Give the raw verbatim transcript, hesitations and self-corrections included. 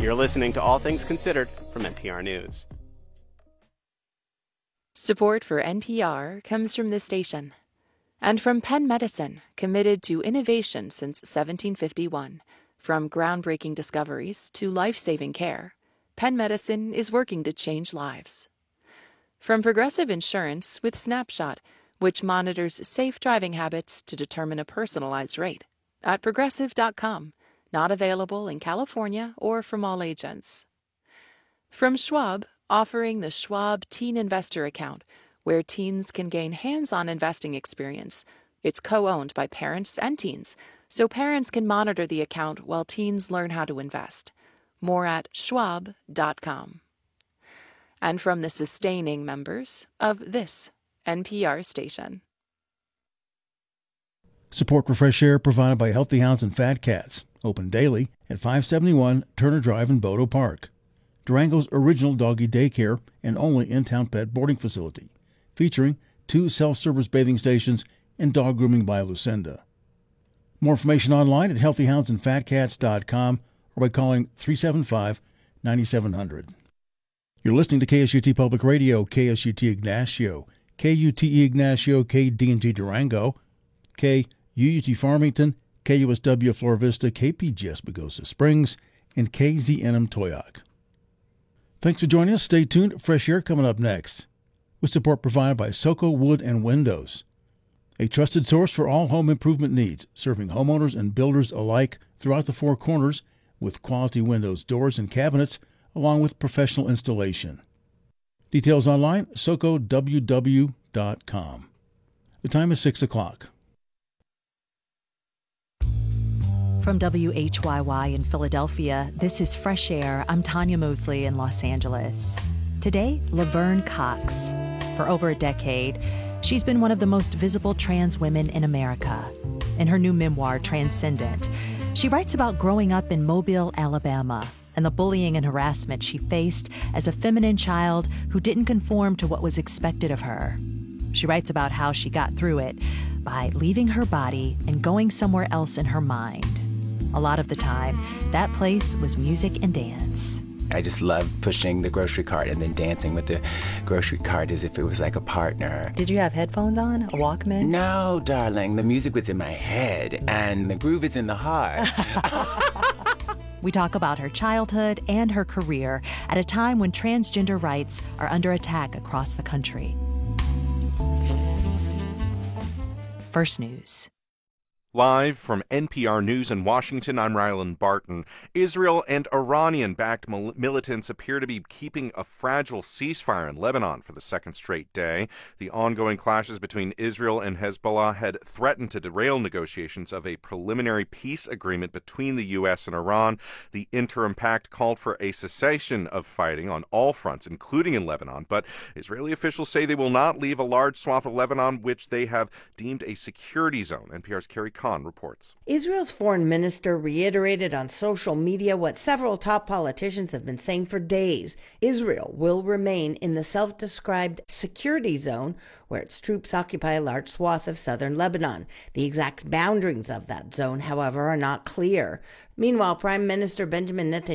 You're listening to All Things Considered from N P R News. Support for N P R comes from this station and from Penn Medicine, committed to innovation since seventeen fifty-one. From groundbreaking discoveries to life-saving care, Penn Medicine is working to change lives. From Progressive Insurance with Snapshot, which monitors safe driving habits to determine a personalized rate, at progressive dot com. Not available in California or from all agents. From Schwab, offering the Schwab Teen Investor Account, where teens can gain hands-on investing experience. It's co-owned by parents and teens, so parents can monitor the account while teens learn how to invest. More at schwab dot com. And from the sustaining members of this N P R station. Support for Fresh Air provided by Healthy Hounds and Fat Cats. Open daily at five seventy-one Turner Drive in Bodo Park. Durango's original doggy daycare and only in-town pet boarding facility, featuring two self-service bathing stations and dog grooming by Lucinda. More information online at healthy hounds and fat cats dot com or by calling three seven five, nine seven zero zero. You're listening to K S U T Public Radio, K S U T Ignacio, K U T E Ignacio, K D and T Durango, K U U T Farmington, K U S W Flora Vista, K P G S Pagosa Springs, and K Z N M Toyac. Thanks for joining us. Stay tuned. Fresh Air coming up next, with support provided by Soco Wood and Windows, a trusted source for all home improvement needs, serving homeowners and builders alike throughout the Four Corners with quality windows, doors, and cabinets, along with professional installation. Details online, soco w w dot com. The time is six o'clock. From W H Y Y in Philadelphia, this is Fresh Air. I'm Tanya Mosley in Los Angeles. Today, Laverne Cox. For over a decade, she's been one of the most visible trans women in America. In her new memoir, Transcendent, she writes about growing up in Mobile, Alabama, and the bullying and harassment she faced as a feminine child who didn't conform to what was expected of her. She writes about how she got through it by leaving her body and going somewhere else in her mind. A lot of the time, that place was music and dance. I just loved pushing the grocery cart and then dancing with the grocery cart as if it was like a partner. Did you have headphones on? A Walkman? No, darling. The music was in my head and the groove is in the heart. We talk about her childhood and her career at a time when transgender rights are under attack across the country. First News. Live from N P R News in Washington, I'm Rylan Barton. Israel and Iranian-backed mil- militants appear to be keeping a fragile ceasefire in Lebanon for the second straight day. The ongoing clashes between Israel and Hezbollah had threatened to derail negotiations of a preliminary peace agreement between the U S and Iran. The interim pact called for a cessation of fighting on all fronts, including in Lebanon, but Israeli officials say they will not leave a large swath of Lebanon, which they have deemed a security zone. N P R's Carrie Khan reports. Israel's foreign minister reiterated on social media what several top politicians have been saying for days. Israel will remain in the self-described security zone where its troops occupy a large swath of southern Lebanon. The exact boundaries of that zone, however, are not clear. Meanwhile, Prime Minister Benjamin Netanyahu